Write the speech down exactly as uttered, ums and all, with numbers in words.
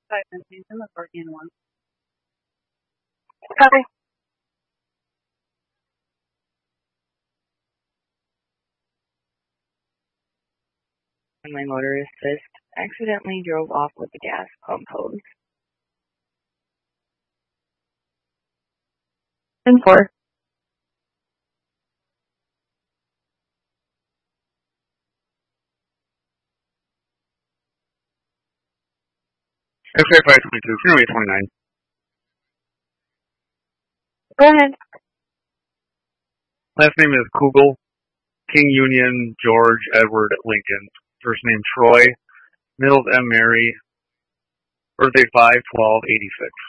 Five nineteen in the Guardian one. Copy. My motor assist accidentally drove off with the gas pump hose. ten four. F A five twenty-two, Freeway twenty-nine. Go ahead. Last name is Kugel. King Union George Edward Lincoln. First name Troy. Middle M Mary. Birthday five twelve eighty-six.